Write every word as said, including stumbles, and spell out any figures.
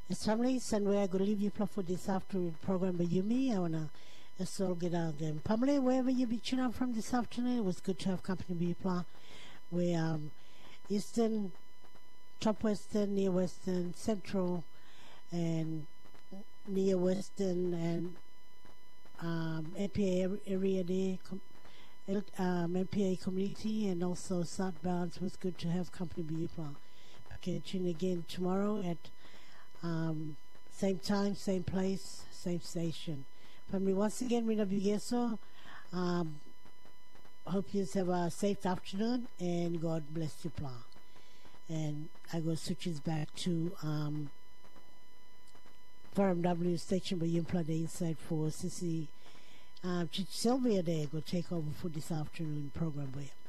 As families, and we're going to leave you for this afternoon program by Yumi. I want to as well get out again. Pamela, wherever you be tuning out from this afternoon, it was good to have company with you. We're um, Eastern, Top Western, Near Western, Central, and Near Western, and um, M P A area there, com- um, M P A community, and also southbound. It was good to have company with you. Okay, tune again tomorrow at Um, same time, same place, same station. Family, once again, we love you guys. So, um, hope you have a safe afternoon and God bless you, plan. And I go switches back to um, Forum W station, but you play the inside for Sissy. Um, Sylvia there go take over for this afternoon program. Where